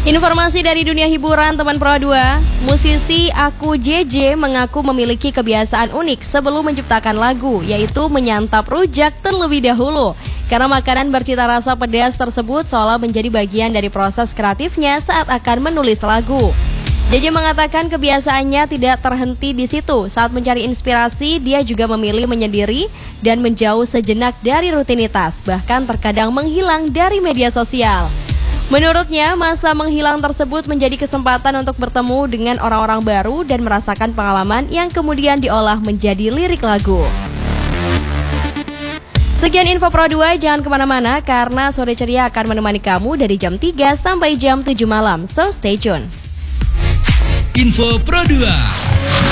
Informasi dari dunia hiburan teman Pro 2. Musisi Aku JJ mengaku memiliki kebiasaan unik sebelum menciptakan lagu, yaitu menyantap rujak terlebih dahulu. Karena makanan bercita rasa pedas tersebut seolah menjadi bagian dari proses kreatifnya saat akan menulis lagu. JJ mengatakan kebiasaannya tidak terhenti di situ. Saat mencari inspirasi, dia juga memilih menyendiri dan menjauh sejenak dari rutinitas, bahkan terkadang menghilang dari media sosial. Menurutnya, masa menghilang tersebut menjadi kesempatan untuk bertemu dengan orang-orang baru dan merasakan pengalaman yang kemudian diolah menjadi lirik lagu. Sekian info Pro 2, jangan kemana-mana karena Sore Ceria akan menemani kamu dari jam 3 sampai jam 7 malam. So stay tune. Info Pro 2.